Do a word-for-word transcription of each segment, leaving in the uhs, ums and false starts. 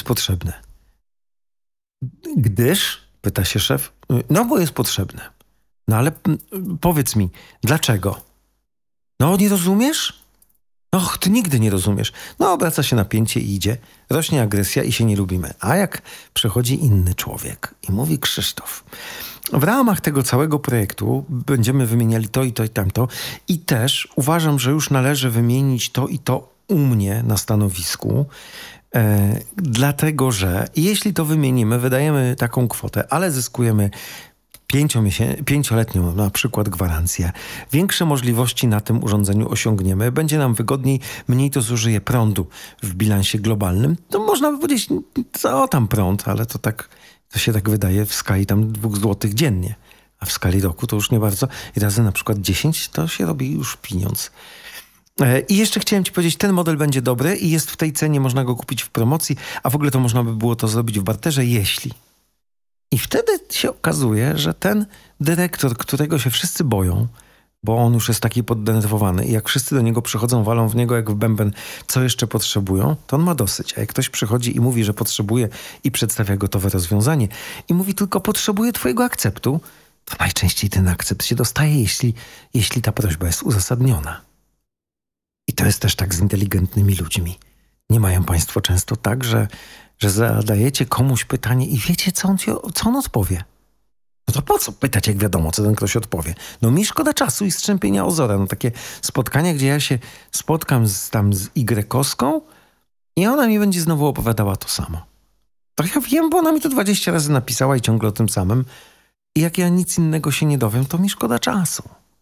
jest potrzebne. Gdyż, pyta się szef, no bo jest potrzebne. No ale powiedz mi, dlaczego? No nie rozumiesz? Och, ty nigdy nie rozumiesz. No obraca się napięcie i idzie. Rośnie agresja i się nie lubimy. A jak przychodzi inny człowiek i mówi Krzysztof, w ramach tego całego projektu będziemy wymieniali to i to i tamto i też uważam, że już należy wymienić to i to u mnie na stanowisku, e, dlatego że jeśli to wymienimy, wydajemy taką kwotę, ale zyskujemy Pięciomiesię- pięcioletnią na przykład gwarancję. Większe możliwości na tym urządzeniu osiągniemy. Będzie nam wygodniej, mniej to zużyje prądu w bilansie globalnym. To można by powiedzieć, co tam prąd, ale to tak, to się tak wydaje w skali tam dwóch złotych dziennie. A w skali roku to już nie bardzo. I razy na przykład dziesięć to się robi już pieniądz. I jeszcze chciałem ci powiedzieć, ten model będzie dobry i jest w tej cenie, można go kupić w promocji, a w ogóle to można by było to zrobić w barterze, jeśli... I wtedy się okazuje, że ten dyrektor, którego się wszyscy boją, bo on już jest taki poddenerwowany i jak wszyscy do niego przychodzą, walą w niego jak w bęben, co jeszcze potrzebują, to on ma dosyć. A jak ktoś przychodzi i mówi, że potrzebuje i przedstawia gotowe rozwiązanie i mówi tylko potrzebuje twojego akceptu, to najczęściej ten akcept się dostaje, jeśli, jeśli ta prośba jest uzasadniona. I to jest też tak z inteligentnymi ludźmi. Nie mają państwo często tak, że że zadajecie komuś pytanie i wiecie, co on, ci, co on odpowie. No to po co pytać, jak wiadomo, co ten ktoś odpowie? No mi szkoda czasu i strzępienia ozora. No takie spotkania, gdzie ja się spotkam z, tam z Y-kowską i ona mi będzie znowu opowiadała to samo. To ja wiem, bo ona mi to dwadzieścia razy napisała i ciągle o tym samym. I jak ja nic innego się nie dowiem, to mi szkoda czasu.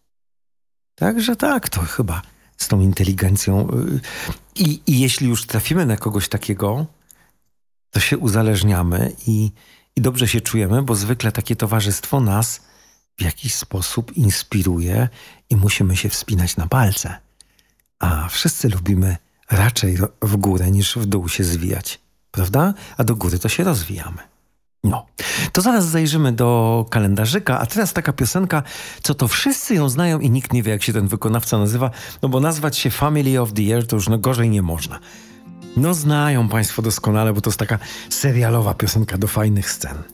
Także tak, to chyba z tą inteligencją. I, i jeśli już trafimy na kogoś takiego, to się uzależniamy i, i dobrze się czujemy, bo zwykle takie towarzystwo nas w jakiś sposób inspiruje i musimy się wspinać na palce. A wszyscy lubimy raczej w górę niż w dół się zwijać, prawda? A do góry to się rozwijamy. No, to zaraz zajrzymy do kalendarzyka, a teraz taka piosenka, co to wszyscy ją znają i nikt nie wie, jak się ten wykonawca nazywa, no bo nazwać się Family of the Year to już no gorzej nie można. No znają państwo doskonale, bo to jest taka serialowa piosenka do fajnych scen.